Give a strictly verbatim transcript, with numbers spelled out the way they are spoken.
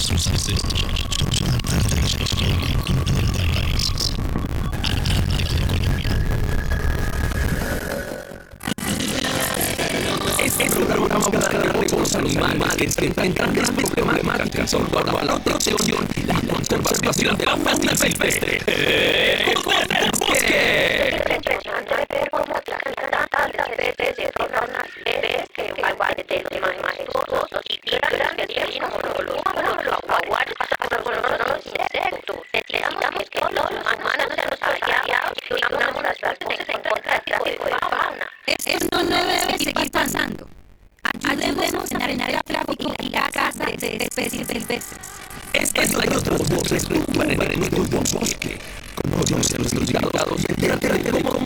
nuestros ancestros solucionar la situación y comprender el país. Adelante con Colombia. Este programa busca dar voz a los animales que enfrentan grandes problemáticas en torno a la protección y la conservación de la fauna silvestre. ¡Con el bosque! Es impresionante ver cómo tantas veces se forman unas seres que igual de los más majestuosos y grandes que tienen como los monos, los jaguares, algunos los insectos. Necesitamos que todos los humanos sean los aliados y unamos las voces en contra de este tipo de fauna. Esto no debe seguir pasando. Ayudemos a frenar el tráfico y la caza de especies silvestres. Esta es la y otras voces que ocupan en el bosque. Conoce a nuestros invitados y entérate de